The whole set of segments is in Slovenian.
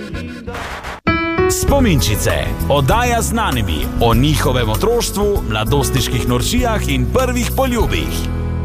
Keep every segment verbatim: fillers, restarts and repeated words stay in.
Spominčice, oddaja z znanimi o njihovem otroštvu, mladostniških norčijah in prvih poljubih.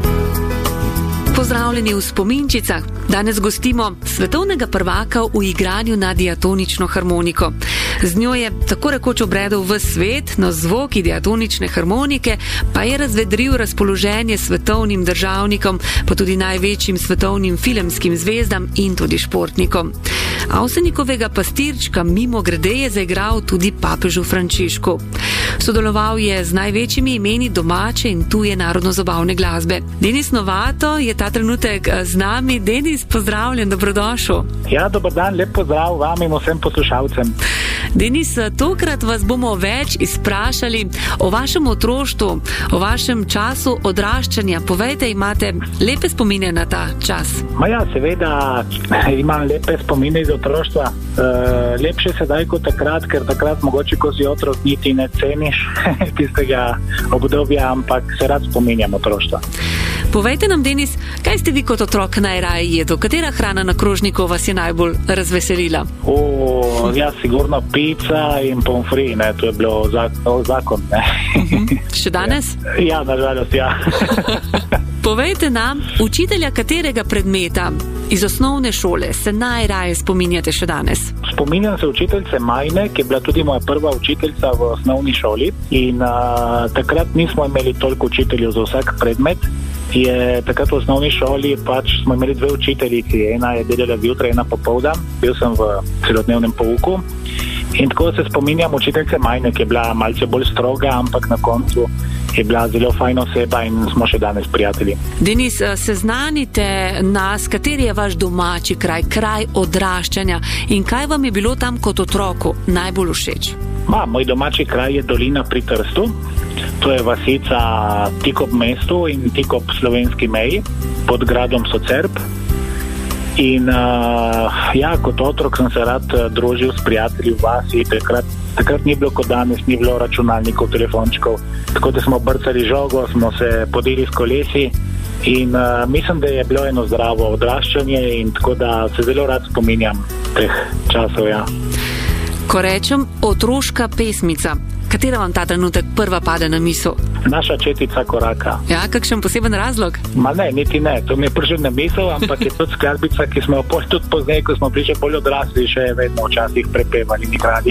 Pozdravljeni v Spominčicah. Danes gostimo svetovnega prvaka v igranju na diatonično harmoniko. Z njo je tako rekoč obredel v svet, no zvoki diatonične harmonike pa je razvedril razpoloženje svetovnim državnikom, pa tudi največjim svetovnim filmskim zvezdam in tudi športnikom. Avsenikovega pastirčka mimo grede je zaigral tudi papežu Frančišku. Sodeloval je z največjimi imeni domače in tuje narodno-zabavne glasbe. Denis Novato je ta trenutek z nami. Denis, pozdravljen, dobrodošel. Ja, dober dan, lep pozdrav vam in vsem poslušalcem. Denis, tokrat vas bomo več izprašali o vašem otroštvu, o vašem času odraščanja. Povejte, imate lepe spomine na ta čas? Ma ja, seveda imam lepe spomine iz otroštva. Uh, lepše sedaj kot takrat, ker takrat mogoče, ko si otrok, niti ne ceniš tistega obdobja, ampak se rad spominjam otroštva. Povejte nam, Denis, kaj ste vi kot otrok najraje jedel? Katera hrana na krožniku vas je najbolj razveselila? O, ja, sigurno pizza in pomfri, ne, to je bilo zakon, ne. Uh-huh. Še danes? Ja, nažalost, ja. Povejte nam, učitelja katerega predmeta iz osnovne šole se najraje spominjate še danes? Spominjam se učiteljice Majne, ki je bila tudi moja prva učiteljica v osnovni šoli in uh, takrat nismo imeli toliko učiteljev za vsak predmet. Je takrat v osnovni šoli pač smo imeli dve učiteljici, ena je delala zjutraj, ena popoldan, bil sem v celodnevnem pouku in tako se spominjam učiteljice Majne, ki je bila malce bolj stroga, ampak na koncu je bila zelo fajna oseba in smo še danes prijatelji. Denis, seznanite nas, kateri je vaš domači kraj, kraj odraščanja in kaj vam je bilo tam kot otroku najbolj všeč? Ma, moj domači kraj je Dolina pri Trstu. To je vasica tik ob mestu in tik ob slovenski meji, pod gradom Socerb. In uh, ja, kot otrok sem se rad družil s prijatelji v vasi, takrat, takrat ni bilo kot danes, ni bilo računalnikov, telefončkov, tako da smo brcali žogo, smo se podili s kolesi in uh, mislim, da je bilo eno zdravo odraščanje in tako da se zelo rad spominjam teh časov, ja. Ko rečem otroška pesmica, katera vam ta trenutek prva pade na misel? Naša četica koraka. Ja, kakšen poseben razlog? Ma ne, niti ne, to mi je prišel na misel, ampak je tudi skladbica, ki smo jo tudi pozneje, ko smo bili še bolj odrasli, še vedno včasih prepevali mi radi.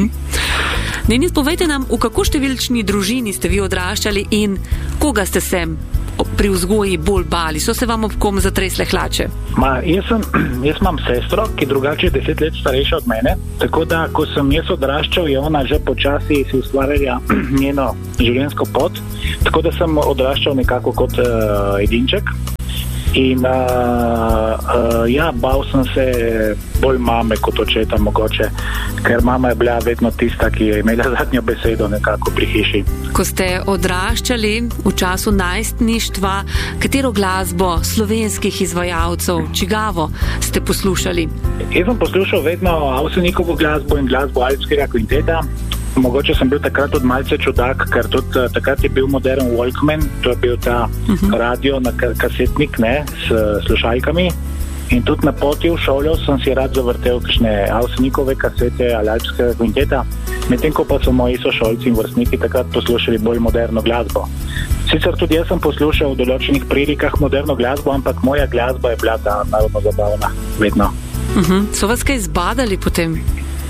Denis, povejte nam, v kako številčni družini ste vi odraščali in koga ste se pri vzgoji bolj bali? So se vam ob kom zatresle hlače? Ma, jaz, sem, jaz imam sestro, ki drugače deset let starejša od mene, tako da, ko sem jaz odraščal, je ona že počasi si ustvarjala njeno življenjsko pot, tako da sem odraščal nekako kot uh, edinček. In uh, uh, ja, bal sem se bolj mame kot očeta mogoče, ker mama je bila vedno tista, ki je imela zadnjo besedo nekako pri hiši. Ko ste odraščali v času najstništva, katero glasbo slovenskih izvajalcev, čigavo ste poslušali? Jaz sem poslušal vedno Avsenikovo glasbo in glasbo Alpskega kvinteta. Mogoče sem bil takrat tudi malce čudak, ker tudi takrat je bil modern Walkman, to je bil ta uh-huh. radio na kasetnik, ne, s slušalkami. In tudi na poti v šolo sem si rad zavrtel kakšne Avsenikove kasete ali Alpskega kvinteta, medtem ko pa so moji sošolci in vrstniki takrat poslušali bolj moderno glasbo. Sicer tudi jaz sem poslušal v določenih prilikah moderno glasbo, ampak moja glasba je bila ta narodno-zabavna, vedno. Uh-huh. So vas kaj zbadali potem?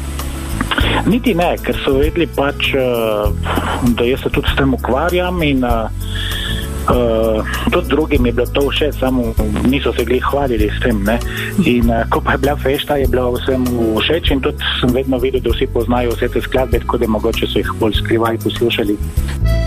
Niti ne, ker so vedeli pač, da jaz se tudi s tem ukvarjam in uh, uh, tudi drugim je bilo to všeč, samo niso se glih hvalili s tem, ne. In uh, ko pa je bila fešta, je bilo vsem všeč in tudi sem vedno videl, da vsi poznajo vse te skladbe, tako da mogoče so jih bolj skrivaj poslušali.